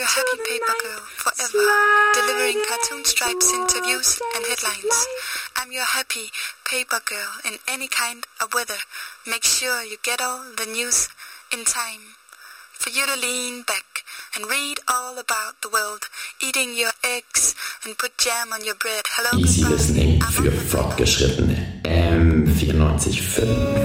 your happy paper girl forever, delivering cartoon stripes, interviews and headlines. I'm your happy paper girl in any kind of weather. Make sure you get all the news in time. For you to lean back and read all about the world, eating your eggs and put jam on your bread. Hello, Easy goodbye. Listening für Fortgeschrittene. M94.5